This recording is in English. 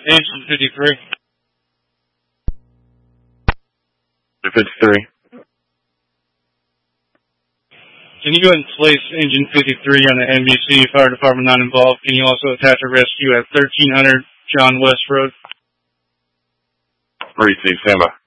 Engine 53. 53. Can you go ahead and place Engine 53 on the NBC, Fire Department not involved? Can you also attach a rescue at 1300 John West Road? Received, stand by.